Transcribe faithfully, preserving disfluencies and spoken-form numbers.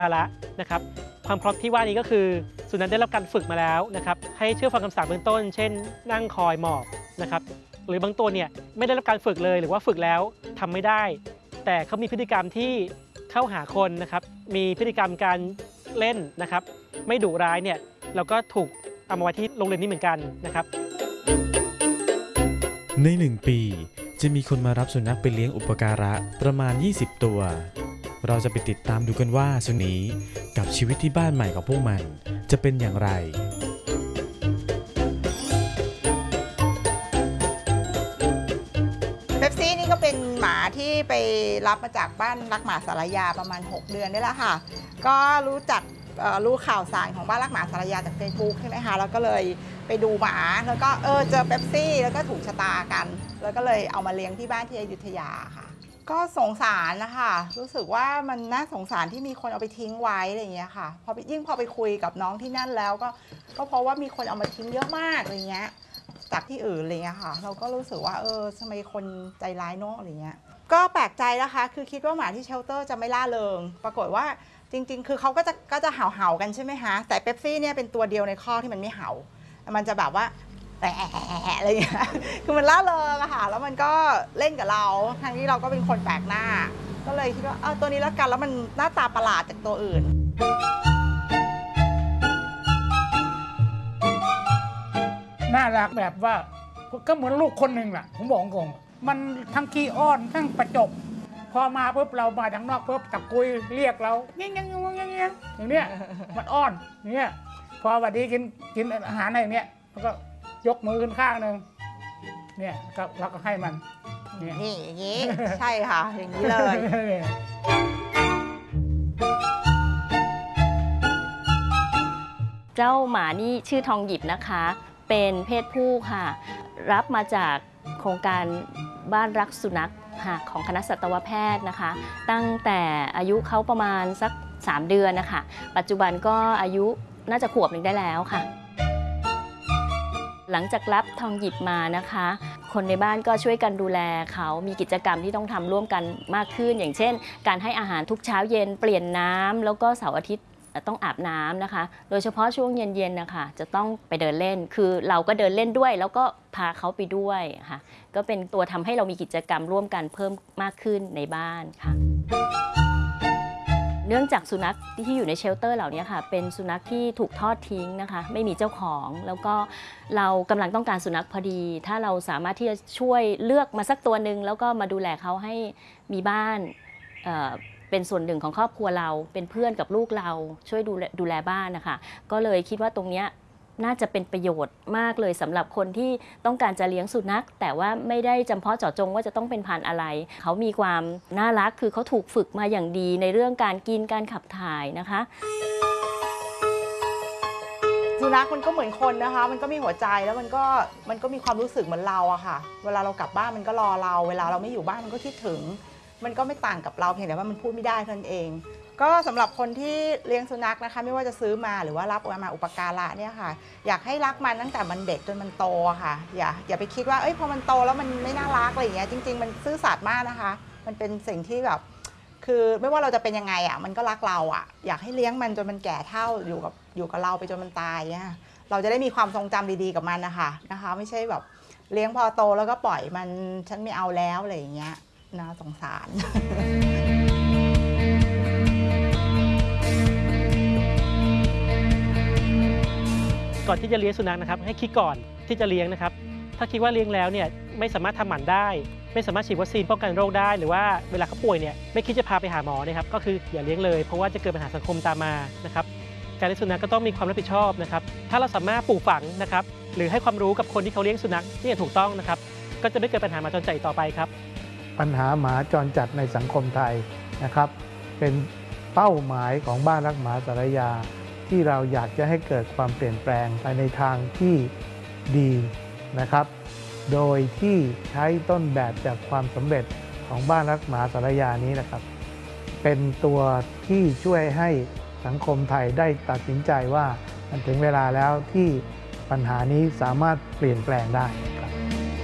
าระนะครับความพร้อมที่ว่านี้ก็คือสุนัขได้รับการฝึกมาแล้วนะครับให้เชื่อฟังคำสั่งเบื้องต้นเช่นนั่งคอยหมอบนะครับหรือบางตัวเนี่ยไม่ได้รับการฝึกเลยหรือว่าฝึกแล้วทำไม่ได้แต่เขามีพฤติกรรมที่เข้าหาคนนะครับมีพฤติกรรมการเล่นนะครับไม่ดุร้ายเนี่ยเราก็ถูกเอามาไว้ที่โรงเรียนนี้เหมือนกันนะครับในหนึ่งปีจะมีคนมารับสุนัขไปเลี้ยงอุปการะประมาณยี่สิบตัวเราจะไปติดตามดูกันว่าสุนัขนี้กับชีวิตที่บ้านใหม่ของพวกมันจะเป็นอย่างไรเป๊ปซี่นี่ก็เป็นหมาที่ไปรับมาจากบ้านรักหมาสารยาประมาณหกเดือนนี่แหละค่ะก็รู้จักรู้ข่าวสารของบ้านรักหมาสารยาจาก เฟซบุ๊ก ใช่ไหมคะแล้วก็เลยไปดูหมาแล้วก็เออเจอเป๊ปซี่แล้วก็ถูกชะตากันแล้วก็เลยเอามาเลี้ยงที่บ้านที่อยุธยาค่ะก็สงสารนะคะรู้สึกว่ามันน่าสงสารที่มีคนเอาไปทิ้งไว้อะไรอย่างเงี้ยค่ะพอยิ่งพอไปคุยกับน้องที่นั่นแล้วก็ก็เพราะว่ามีคนเอามาทิ้งเยอะมากอะไรเงี้ยจากที่อื่นอะไรเงี้ยค่ะเราก็รู้สึกว่าเออทำไมคนใจร้ายเนาะอะไรเงี้ยก็แปลกใจนะคะคือคิดว่าหมาที่เชลเตอร์จะไม่ล่าเริงปรากฏว่าจริงๆคือเขาก็จะก็จะเห่าเห่ากันใช่ไหมคะแต่เป๊ปซี่เนี่ยเป็นตัวเดียวในคอกที่มันไม่เห่ามันจะแบบว่าแอะอะไรอย่างเงี้ยคือมันล่าเริงอะค่ะแล้วมันก็เล่นกับเราทั้งที่เราก็เป็นคนแปลกหน้าก็เลยคิดว่าเออตัวนี้แล้วกันแล้วมันหน้าตาประหลาดจากตัวอื่นน่ารักแบบว่าก็เหมือนลูกคนหนึ่งแหละผมบอกตรงมันทั้งขี้อ้อนทั้งประจบพอมาปุ๊บเรามาทางนอกปุ๊บตะกุยเรียกเราเงี้ยเงี้ยเงี้ยเงี้ยอย่างเนี้ยมันอ้อนเนี่ยพอวันนี้กินกินอาหารอะไรเนี้ยแล้วก็ยกมือขึ้นข้างหนึ่งเนี่ยก็เราก็ให้มันเนี่ยนี่อย่างนี้ใช่ค่ะอย่างนี้เลยเจ้าหมานี่ชื่อทองหยิบนะคะเป็นเพศผู้ค่ะรับมาจากโครงการบ้านรักสุนัขของคณะสัตวแพทย์นะคะตั้งแต่อายุเขาประมาณสักสามเดือนนะคะปัจจุบันก็อายุน่าจะขวบหนึ่งได้แล้วค่ะหลังจากรับทองหยิบมานะคะคนในบ้านก็ช่วยกันดูแลเขามีกิจกรรมที่ต้องทำร่วมกันมากขึ้นอย่างเช่นการให้อาหารทุกเช้าเย็นเปลี่ยนน้ำแล้วก็เสาร์อาทิตย์ต้องอาบน้ำนะคะโดยเฉพาะช่วงเย็นๆนะคะจะต้องไปเดินเล่นคือเราก็เดินเล่นด้วยแล้วก็พาเขาไปด้วยค่ะก็เป็นตัวทำให้เรามีกิจกรรมร่วมกันเพิ่มมากขึ้นในบ้านค่ะเนื่องจากสุนัขที่อยู่ในเชลเตอร์เหล่านี้ค่ะเป็นสุนัขที่ถูกทอดทิ้งนะคะไม่มีเจ้าของแล้วก็เรากำลังต้องการสุนัขพอดีถ้าเราสามารถที่จะช่วยเลือกมาสักตัวหนึ่งแล้วก็มาดูแลเขาให้มีบ้านเป็นส่วนหนึ่งของครอบครัวเราเป็นเพื่อนกับลูกเราช่วยดูแลดูแลบ้านนะคะก็เลยคิดว่าตรงนี้น่าจะเป็นประโยชน์มากเลยสำหรับคนที่ต้องการจะเลี้ยงสุนัขแต่ว่าไม่ได้จำเพาะเจาะจงว่าจะต้องเป็นพันธุ์อะไรเขามีความน่ารักคือเขาถูกฝึกมาอย่างดีในเรื่องการกินการขับถ่ายนะคะสุนัขมันก็เหมือนคนนะคะมันก็มีหัวใจแล้วมันก็มันก็มีความรู้สึกเหมือนเราอะค่ะเวลาเรากลับบ้านมันก็รอเราเวลาเราไม่อยู่บ้านมันก็คิดถึงมันก็ไม่ต่างกับเราเพียงแต่ว่ามันพูดไม่ได้เท่านั้นเองก็สำหรับคนที่เลี้ยงสุนัขนะคะไม่ว่าจะซื้อมาหรือว่ารับมาอุปการะเนี่ยค่ะอยากให้รักมันตั้งแต่มันเด็กจนมันโตค่ะอย่าอย่าไปคิดว่าเอ้ยพอมันโตแล้วมันไม่น่ารักอะไรอย่างเงี้ยจริงๆมันซื่อสัตย์มากนะคะมันเป็นสิ่งที่แบบคือไม่ว่าเราจะเป็นยังไงอ่ะมันก็รักเราอ่ะอยากให้เลี้ยงมันจนมันแก่เฒ่าอยู่กับอยู่กับเราไปจนมันตายเนี่ยเราจะได้มีความทรงจำดีๆกับมันนะคะนะคะไม่ใช่แบบเลี้ยงพอโตแล้วก็ปล่อยมันฉันไม่เอาแล้วอะไรอย่างเงี้ยน่าสงสารก่อนที่จะเลี้ยงสุนัขนะครับให้คิดก่อนที่จะเลี้ยงนะครับถ้าคิดว่าเลี้ยงแล้วเนี่ยไม่สามารถทำหมันได้ไม่สามารถฉีดวัคซีนป้องกันโรคได้หรือว่าเวลาเขาป่วยเนี่ยไม่คิดจะพาไปหาหมอนะครับก็คืออย่าเลี้ยงเลยเพราะว่าจะเกิดปัญหาสังคมตามมานะครับการเลี้ยงสุนัขก็ต้องมีความรับผิดชอบนะครับถ้าเราสามารถปลูกฝังนะครับหรือให้ความรู้กับคนที่เขาเลี้ยงสุนัขที่ถูกต้องนะครับก็จะไม่เกิดปัญหาหมาจรจัดต่อไปครับปัญหาหมาจรจัดในสังคมไทยนะครับเป็นเป้าหมายของบ้านรักหมาสารยาที่เราอยากจะให้เกิดความเปลี่ยนแปลงไปในทางที่ดีนะครับโดยที่ใช้ต้นแบบจากความสำเร็จของบ้านรักหมาสารยานี้นะครับเป็นตัวที่ช่วยให้สังคมไทยได้ตัดสินใจว่ามันถึงเวลาแล้วที่ปัญหานี้สามารถเปลี่ยนแปลงได้ครับ